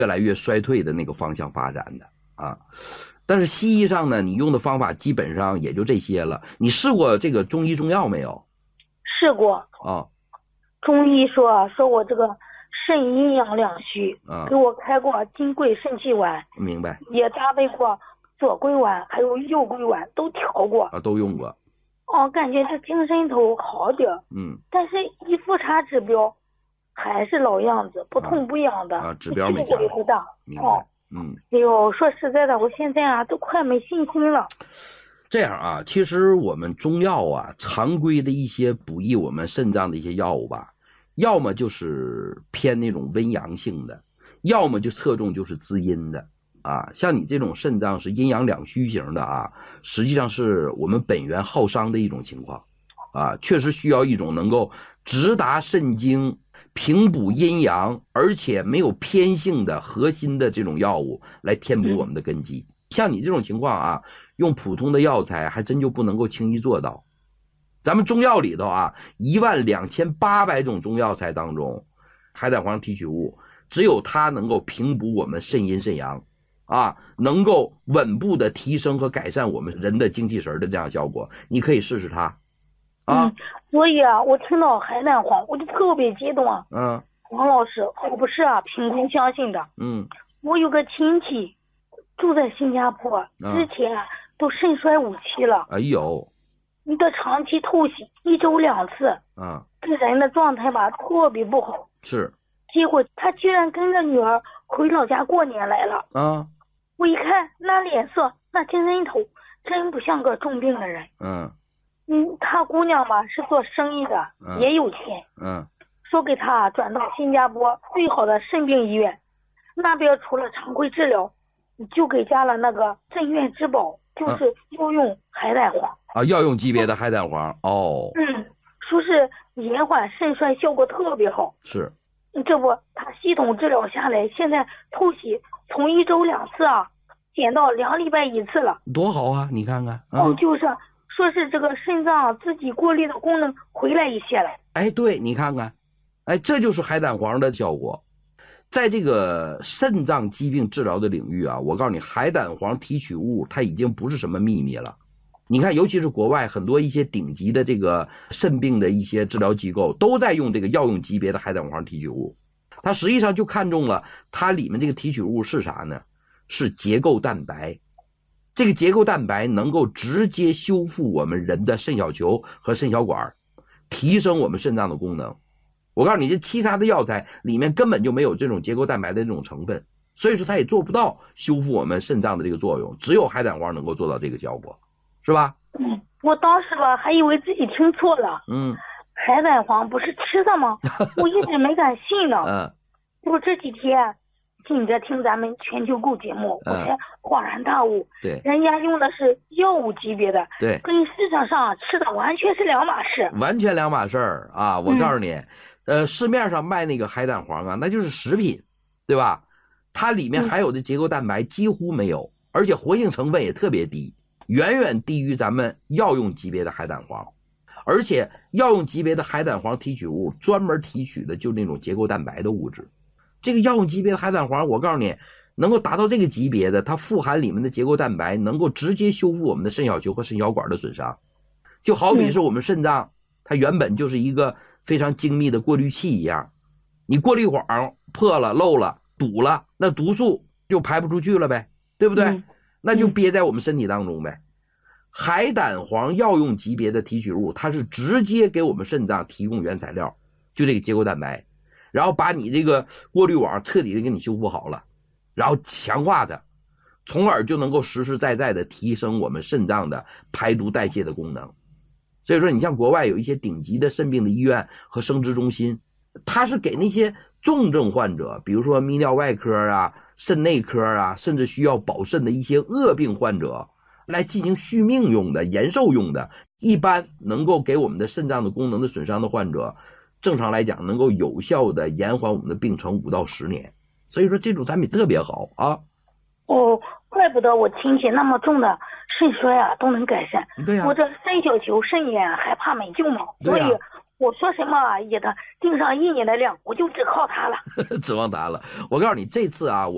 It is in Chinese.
越来越衰退的那个方向发展的啊。但是西医上呢，你用的方法基本上也就这些了。你试过这个中医中药没有？ 试过啊。 中医说我这个肾阴阳两虚，给我开过金匮肾气丸， 明白， 也搭配过左归丸还有右归丸，都调过啊，都用过。 感觉这精神头好点，但是一复查指标还是老样子，不痛不痒的， 指标没下来， 不大。 明白。 哎呦，说实在的，我现在啊都快没信心了。 这样啊，其实我们中药啊，常规的一些补益我们肾脏的一些药物吧，要么就是偏那种温阳性的，要么就侧重就是滋阴的啊。像你这种肾脏是阴阳两虚型的啊，实际上是我们本源耗伤的一种情况啊，确实需要一种能够直达肾经、平补阴阳，而且没有偏性的核心的这种药物来填补我们的根基。像你这种情况啊，用普通的药材还真就不能够轻易做到。咱们中药里头啊，12800种中药材当中，海胆黄提取物只有它能够平补我们肾阴肾阳啊，能够稳步的提升和改善我们人的精气神的这样效果。你可以试试它啊。 所以啊，我听到海胆黄我就特别激动啊。王老师，我不是凭空相信的。我有个亲戚住在新加坡，之前都肾衰5期了。 哎呦， 你的长期透析1周2次，对人的状态吧特别不好。 是， 结果他居然跟着女儿回老家过年来了。我一看那脸色，那精神头，真不像个重病的人。他姑娘嘛是做生意的，也有钱。说给他转到新加坡最好的肾病医院，那边除了常规治疗，就给加了那个镇院之宝，就是要用海胆黄啊，要用级别的海胆黄说是延缓肾衰效果特别好。 是， 这不他系统治疗下来，现在透析从1周2次啊减到2礼拜1次了， 多好啊！你看看就是说是这个肾脏自己过滤的功能回来一些了。 哎，对，你看看，哎，这就是海胆黄的效果。在这个肾脏疾病治疗的领域啊，我告诉你，海胆黄提取物它已经不是什么秘密了。你看，尤其是国外很多一些顶级的这个肾病的一些治疗机构都在用这个药用级别的海胆黄提取物。它实际上就看中了它里面这个提取物是啥呢？是结构蛋白。这个结构蛋白能够直接修复我们人的肾小球和肾小管，提升我们肾脏的功能。我告诉你，这其他的药材里面根本就没有这种结构蛋白的这种成分，所以说它也做不到修复我们肾脏的这个作用，只有海胆黄能够做到这个效果，是吧？ 我当时吧还以为自己听错了。海胆黄不是吃的吗？我一直没敢信呢。我这几天紧着听咱们全球购节目，我才恍然大悟。 对， 人家用的是药物级别的， 对， 跟市场上吃的完全是两码事。 完全两码事啊！我告诉你，市面上卖那个海胆黄啊，那就是食品，对吧？它里面含有的结构蛋白几乎没有，而且活性成分也特别低，远远低于咱们药用级别的海胆黄。而且药用级别的海胆黄提取物专门提取的就是那种结构蛋白的物质。这个药用级别的海胆黄，我告诉你，能够达到这个级别的，它富含里面的结构蛋白，能够直接修复我们的肾小球和肾小管的损伤。就好比是我们肾脏，它原本就是一个非常精密的过滤器一样，你过滤管破了、漏了、堵了，那毒素就排不出去了呗，对不对？那就憋在我们身体当中呗。海胆黄药用级别的提取物，它是直接给我们肾脏提供原材料，就这个结构蛋白，然后把你这个过滤网彻底的给你修复好了，然后强化它，从而就能够实实在在的提升我们肾脏的排毒代谢的功能。所以说你像国外有一些顶级的肾病的医院和生殖中心，它是给那些重症患者，比如说泌尿外科啊、肾内科啊，甚至需要保肾的一些恶病患者来进行续命用的、延寿用的。一般能够给我们的肾脏的功能的损伤的患者，正常来讲能够有效的延缓我们的病程5到10年。所以说这种产品特别好啊。 怪不得我亲戚那么重的肾衰啊都能改善。 对呀， 我这肾小球、肾炎还怕没救吗？所以我说什么也得盯上1年的量，我就只靠它了。 指望它了。我告诉你，这次啊，